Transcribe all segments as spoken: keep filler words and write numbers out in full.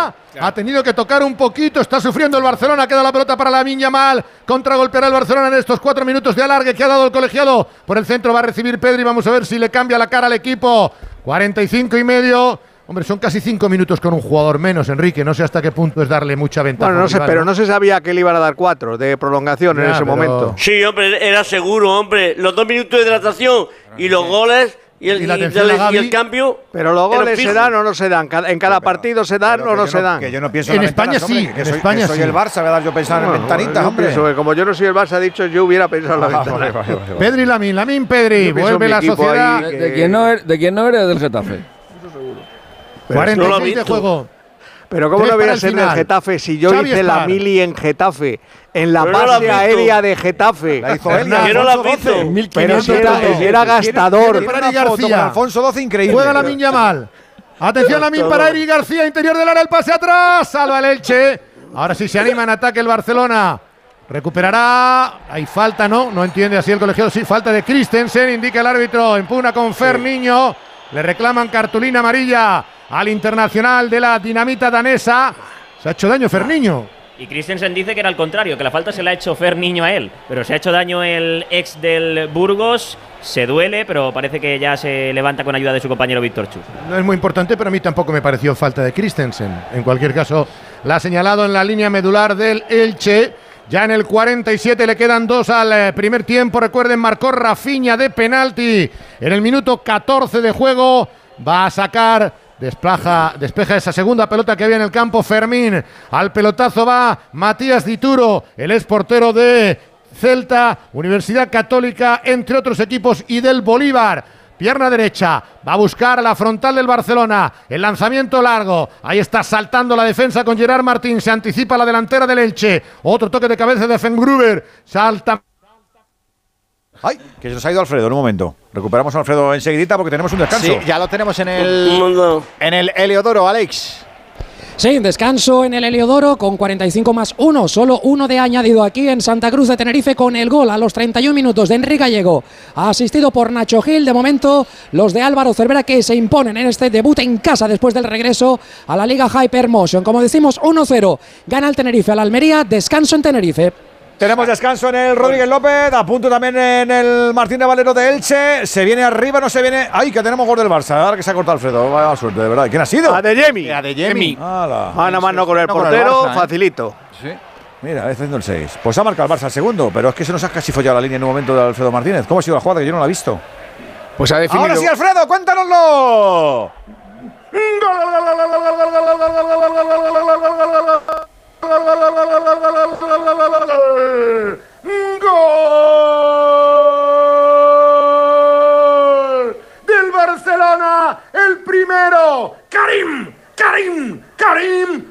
pelota. Claro. Ha tenido que tocar un poquito. Está sufriendo el Barcelona. Queda la pelota para Lamine Yamal. Contragolpeará el Barcelona en estos cuatro minutos de alargue que ha dado el colegiado. Por el centro va a recibir Pedri. Vamos a ver si le cambia la cara al equipo. cuarenta y cinco y medio. Hombre, son casi cinco minutos con un jugador menos, Enrique. No sé hasta qué punto es darle mucha ventaja. Bueno, no sé, rival, pero ¿no? no se sabía que le iban a dar cuatro de prolongación ya, en ese pero... momento. Sí, hombre, era seguro, hombre. Los dos minutos de hidratación y los goles y el, y la y el, y el cambio. Pero los goles se dan o no se dan. En cada pero, partido se dan pero, o no se dan. Que yo no pienso en, en España ventanas, sí. Hombre, que en soy, España que soy sí. el Barça, voy a dar yo pensar no, en ventanitas, no, hombre. Pienso, como yo no soy el Barça, ha dicho, yo hubiera pensado en la ventana. Vale, vale, vale. Pedri, Lamine, Lamine, Pedri. Vuelve la sociedad. De, de, quién no er, ¿De quién no eres del Getafe? Eso seguro. cuarenta y seis no de juego. Pero ¿cómo no voy a ser en el Getafe si yo Xavi hice Espar. la mili en Getafe? En la pero base no aérea de Getafe. La hizo él. Yo no la visto. Pero si era, si era gastador. Tiene para Eric García. Alfonso doce, increíble. Juega Lamine Yamal. Atención, Lamine para Eric García. Interior del área, el pase atrás. Salva el Elche. Ahora sí se anima en ataque el Barcelona. Recuperará. Hay falta, ¿no? No entiende así el colegiado. Sí, falta de Christensen. Indica el árbitro. Impugna con Fer sí. Niño. Le reclaman cartulina amarilla al internacional de la dinamita danesa. Se ha hecho daño Ferniño. Y Christensen dice que era al contrario, que la falta se la ha hecho Ferniño a él. Pero se ha hecho daño el ex del Burgos. Se duele, pero parece que ya se levanta con ayuda de su compañero Víctor Chus. No es muy importante, pero a mí tampoco me pareció falta de Christensen. En cualquier caso, la ha señalado en la línea medular del Elche. Ya en el cuarenta y siete le quedan dos al primer tiempo. Recuerden, marcó Rafinha de penalti en el minuto catorce de juego. Va a sacar, desplaja, despeja esa segunda pelota que había en el campo Fermín. Al pelotazo va Matías Dituro, el exportero de Celta, Universidad Católica, entre otros equipos, y del Bolívar. Pierna derecha, va a buscar la frontal del Barcelona, el lanzamiento largo, ahí está saltando la defensa con Gerard Martín, se anticipa la delantera del Elche, otro toque de cabeza de Fengruber, salta. Ay, que se nos ha ido Alfredo en un momento. Recuperamos a Alfredo enseguidita porque tenemos un descanso. Sí, ya lo tenemos en el, en el Heliodoro, Alex. Sí, descanso en el Heliodoro con cuarenta y cinco más uno, solo uno de añadido aquí en Santa Cruz de Tenerife con el gol a los treinta y un minutos de Enrique Gallego, asistido por Nacho Gil. De momento, los de Álvaro Cervera que se imponen en este debut en casa después del regreso a la Liga Hypermotion. Como decimos, uno cero, gana el Tenerife al Almería, descanso en Tenerife. Tenemos descanso en el Rodríguez López, a punto también en el Martín de Valero de Elche. Se viene arriba, no se viene. ¡Ay, que tenemos gol del Barça! Ahora que se ha cortado Alfredo. Vaya suerte, de verdad. ¿Quién ha sido? Adeyemi. Adeyemi. Mano a mano con el no portero, con el Barça, ¿eh? facilito. Sí. Mira, está haciendo el seis. Pues ha marcado el Barça el segundo, pero es que se nos ha casi follado la línea en un momento de Alfredo Martínez. ¿Cómo ha sido la jugada? Que yo no la he visto. Pues ha definido. Ahora sí, Alfredo, cuéntanoslo. ¡Gol del Barcelona! El primero, Karim, Karim, Karim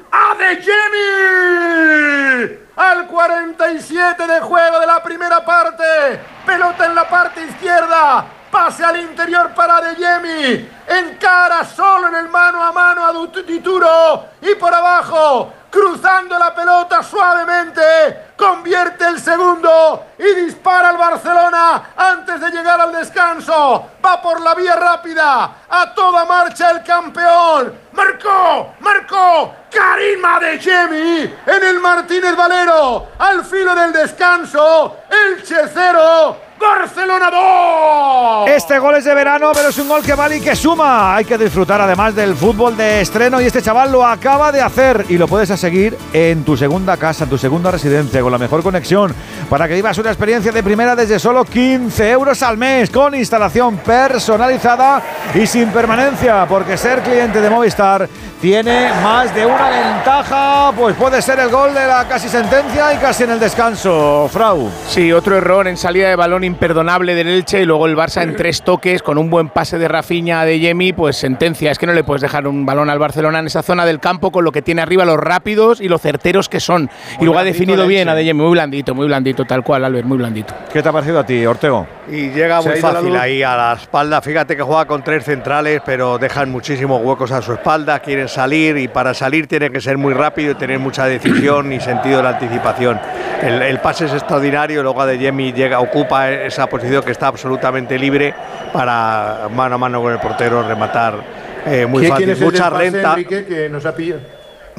Adeyemi. Al cuarenta y siete de juego de la primera parte, pelota en la parte izquierda, pase al interior para Adeyemi, encara solo en el mano a mano a Dituro y por abajo, cruzando la pelota suavemente, convierte el segundo y dispara al Barcelona antes de llegar al descanso. Va por la vía rápida, a toda marcha el campeón. Marcó, marcó Karim Adeyemi en el Martínez Valero. Al filo del descanso, Elche cero, Barcelona dos. Este gol es de verano, pero es un gol que vale y que suma. Hay que disfrutar además del fútbol de estreno y este chaval lo acaba de hacer y lo puedes seguir en tu segunda casa, en tu segunda residencia, con la mejor conexión para que vivas una experiencia de primera desde solo quince euros al mes, con instalación personalizada y sin permanencia, porque ser cliente de Movistar tiene más de una ventaja. Pues puede ser el gol de la casi sentencia y casi en el descanso, Frau. Sí, otro error en salida de balón imperdonable del Elche y luego el Barça en tres toques con un buen pase de Rafinha a Adeyemi, pues sentencia. Es que no le puedes dejar un balón al Barcelona en esa zona del campo con lo que tiene arriba, los rápidos y los certeros que son. Muy y luego ha definido bien a Adeyemi, muy blandito, muy blandito, tal cual, Albert, muy blandito. ¿Qué te ha parecido a ti, Ortego? Y llega muy fácil ahí a la espalda. Fíjate que juega con tres centrales, pero dejan muchísimos huecos a su espalda, quieren salir y para salir tiene que ser muy rápido y tener mucha decisión y sentido de la anticipación. El, el pase es extraordinario, luego Adeyemi llega, ocupa esa posición que está absolutamente libre para mano a mano con el portero rematar eh, muy fácil, mucha renta. Enrique, que nos ha pillado?